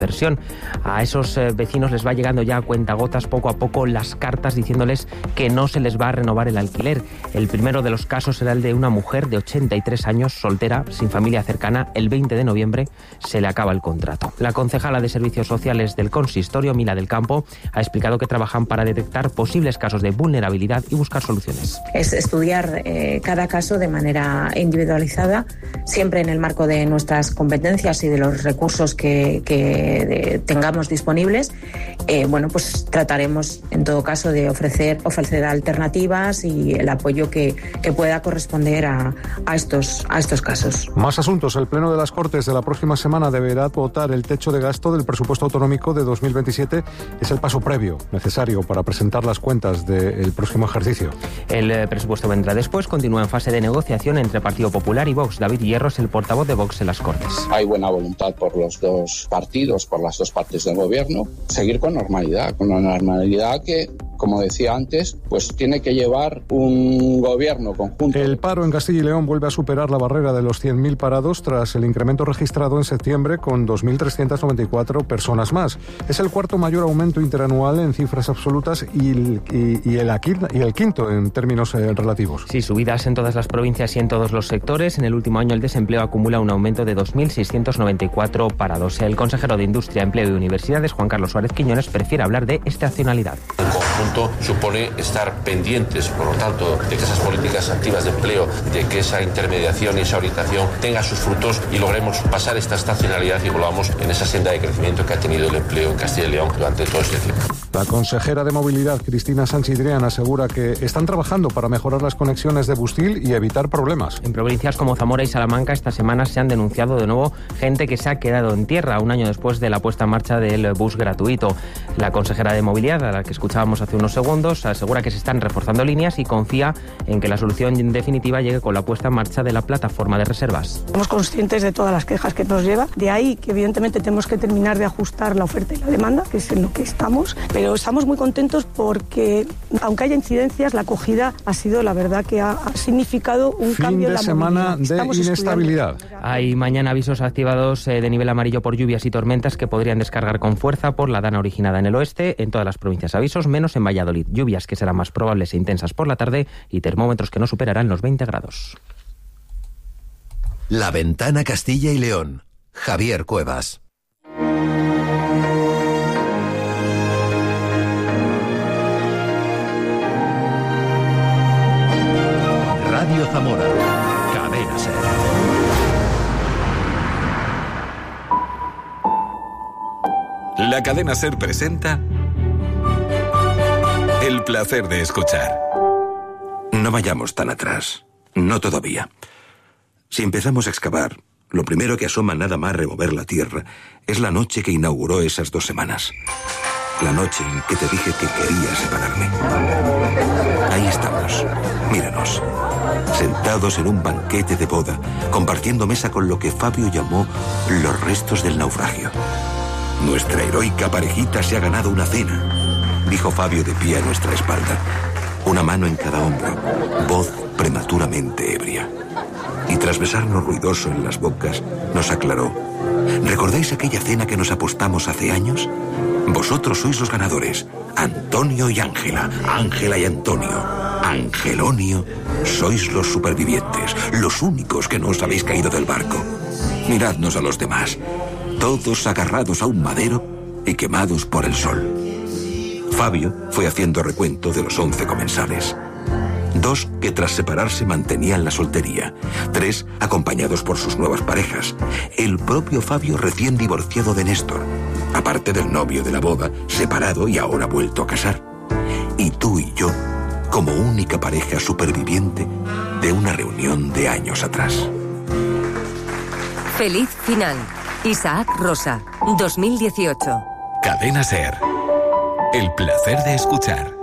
versión. A esos vecinos les va llegando ya a cuentagotas poco a poco las cartas diciéndoles que no se les va a renovar el alquiler. El primero de los casos será el de una mujer de 83 años, soltera, sin familia cercana. El 20 de noviembre se le acaba el contrato. La concejala de Servicios Sociales del Consistorio, Mila del Campo, ha explicado que trabajan para detectar posibles casos de vulnerabilidad y buscar soluciones. Es estudiar cada caso de manera individualizada, siempre en el marco de nuestras competencias y de los recursos que tengamos disponibles. Pues trataremos en todo caso de ofrecer alternativas y el apoyo que pueda corresponder a estos casos. Más asuntos. El Pleno de las Cortes de la próxima semana deberá votar el techo de gasto del presupuesto autonómico de 2027. Es el paso previo necesario para presentar las cuentas del próximo ejercicio. El presupuesto vendrá después. Continúa en fase de negociación entre Partido Popular y Vox. David Hierro es el portavoz de Vox en las Cortes. Hay buena voluntad por los dos partidos, por las dos partes del gobierno, seguir con normalidad que, como decía antes, pues tiene que llevar un gobierno conjunto. El paro en Castilla y León vuelve a superar la barrera de los 100.000 parados tras el incremento registrado en septiembre con 2.394 personas más. Es el cuarto mayor aumento interanual en cifras absolutas y el quinto en términos relativos. Sí, subidas en todas las provincias y en todos los sectores. En el último año el desempleo acumula un aumento de 2.694 parados. El consejero de Industria, Empleo y Universidades, Juan Carlos Suárez Quiñones, prefiere hablar de estacionalidad. En conjunto supone estar pendientes, por lo tanto, de que esas políticas activas de empleo, de que esa intermediación y esa orientación tenga sus frutos y logremos pasar esta estacionalidad y volvamos en esa senda de crecimiento que ha tenido el empleo en Castilla y León durante todo este tiempo. La consejera de Movilidad, Cristina Sanchidrián, asegura que están trabajando para mejorar las conexiones de Bustil y evitar problemas. En provincias como Zamora y Salamanca esta semana se han denunciado de nuevo gente que se ha quedado en tierra un año después de la puesta en marcha del bus gratuito. La consejera de Movilidad, a la que escuchábamos hace unos segundos, asegura que se están reforzando líneas y confía en que la solución definitiva llegue con la puesta en marcha de la plataforma de reservas. Somos conscientes de todas las quejas que nos lleva, de ahí que evidentemente tenemos que terminar de ajustar la oferta y la demanda, que es en lo que estamos, pero estamos muy contentos porque, aunque haya incidencias, la acogida ha sido, la verdad, que ha significado un cambio en la movilidad. Fin de semana de inestabilidad. Hay mañana avisos activados de nivel amarillo por lluvias y tormentas que podrían descargar con fuerza por la dana originada en el oeste. En todas las provincias avisos, menos en Valladolid. Lluvias que serán más probables e intensas por la tarde y termómetros que no superarán los 20 grados. La Ventana Castilla y León. Javier Cuevas. Radio Zamora. Cadena SER. La Cadena SER presenta El placer de escuchar. No vayamos tan atrás. No todavía. Si empezamos a excavar, lo primero que asoma nada más remover la tierra es la noche que inauguró esas 2 semanas. La noche en que te dije que quería separarme. Ahí estamos. Míranos. Sentados en un banquete de boda, compartiendo mesa con lo que Fabio llamó los restos del naufragio. Nuestra heroica parejita se ha ganado una cena, dijo Fabio de pie a nuestra espalda. Una mano en cada hombro, voz prematuramente ebria. Y tras besarnos ruidoso en las bocas, nos aclaró: ¿recordáis aquella cena que nos apostamos hace años? Vosotros sois los ganadores, Antonio y Ángela, Ángela y Antonio. Angelonio, sois los supervivientes, los únicos que no os habéis caído del barco. Miradnos a los demás, todos agarrados a un madero y quemados por el sol. Fabio fue haciendo recuento de los 11 comensales. 2 que tras separarse mantenían la soltería, 3 acompañados por sus nuevas parejas, el propio Fabio recién divorciado de Néstor, aparte del novio de la boda, separado y ahora vuelto a casar, y tú y yo, como única pareja superviviente de una reunión de años atrás. Feliz final. Isaac Rosa, 2018. Cadena SER. El placer de escuchar.